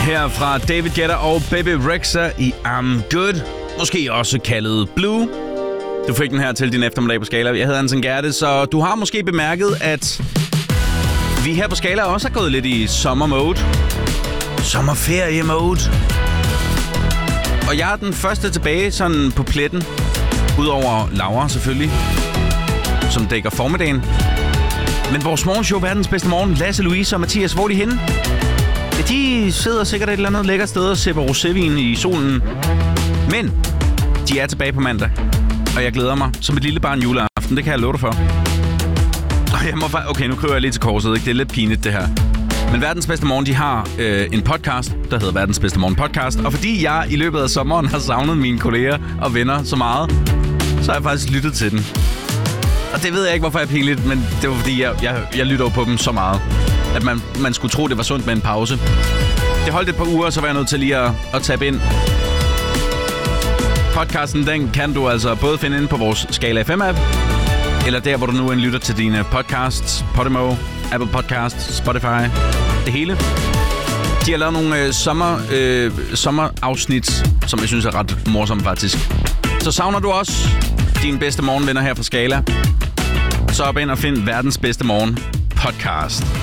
her fra David Guetta og Baby Rexha i I'm Good. Måske også kaldet Blue. Du fik den her til din eftermiddag på Skala. Jeg hedder Anton Gerte, så du har måske bemærket, at vi her på Skala også har gået lidt i sommermode. Sommerferie-mode. Og jeg er den første tilbage sådan på pletten. Udover Laura selvfølgelig, som dækker formiddagen. Men vores morgenshow, verdens bedste morgen, Lasse, Louise og Mathias, hvor er de henne? Ja, de sidder sikkert et eller andet lækkert sted og sipper rosévin i solen. Men de er tilbage på mandag, og jeg glæder mig som et lille barn juleaften. Det kan jeg love dig for. Og jeg må okay, nu kører jeg lige til korset, ikke? Det er lidt pinligt, det her. Men verdens bedste morgen, de har en podcast, der hedder Verdens bedste morgen podcast. Og fordi jeg i løbet af sommeren har savnet mine kolleger og venner så meget, så har jeg faktisk lyttet til den. Og det ved jeg ikke, hvorfor jeg er pinligt, men det var fordi, jeg lytter jo på dem så meget, at man skulle tro, det var sundt med en pause. Det holdt et par uger, så var jeg nødt til lige at tabe ind. Podcasten, den kan du altså både finde inde på vores Skala FM-app, eller der, hvor du nu lytter til dine podcasts, Podimo, Apple Podcasts, Spotify, det hele. De har lavet nogle sommerafsnit, som jeg synes er ret morsomme faktisk. Så savner du også dine bedste morgenvenner her fra Skala, så op ind og find verdens bedste morgen podcast.